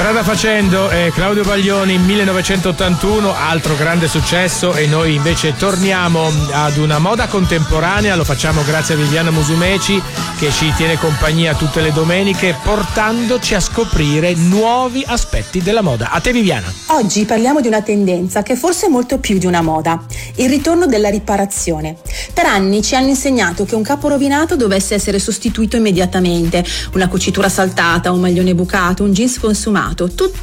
Strada facendo, Claudio Baglioni, 1981, altro grande successo, e noi invece torniamo ad una moda contemporanea. Lo facciamo grazie a Viviana Musumeci, che ci tiene compagnia tutte le domeniche portandoci a scoprire nuovi aspetti della moda. A te Viviana. Oggi parliamo di una tendenza che forse è molto più di una moda: il ritorno della riparazione. Per anni ci hanno insegnato che un capo rovinato dovesse essere sostituito immediatamente, una cucitura saltata, un maglione bucato, un jeans consumato, tutto